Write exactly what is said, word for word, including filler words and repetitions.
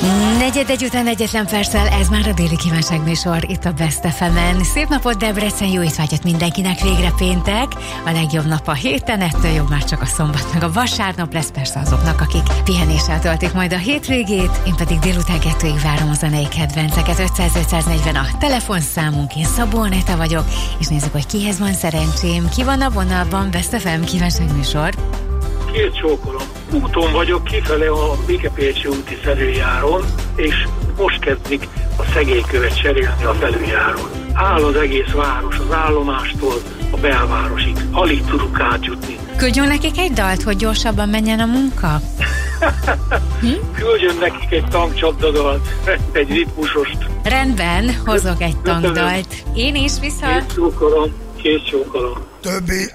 Negyed egy után egyetlen perccel, ez már a déli kívánságműsor itt a Best ef emen. Szép napot Debrecen, jó étvágyat mindenkinek, végre péntek. A legjobb nap a héten, ettől jobb már csak a szombat, meg a vasárnap lesz persze azoknak, akik pihenéssel töltik majd a hétvégét. Én pedig délután kettőig várom a zenei kedvenceket. ötszáz ötszáznegyven a telefonszámunk, én Szabó Anetta vagyok, és nézzük, hogy kihez van szerencsém. Ki van a vonalban, Best ef em kívánságműsor. Két csókolom. Úton vagyok kifele a Békepécsi úti felüljáron, és most kezdik a szegélykövet cserélni a felüljáron. Áll az egész város, az állomástól a belvárosig. Alig tudunk átjutni. Küldjön nekik egy dalt, hogy gyorsabban menjen a munka? hm? Küldjön nekik egy tankcsapdadalt, egy ritmusost. Rendben, hozok egy tankdalt. Én is viszont. Két csókolom, két csókolom. Többi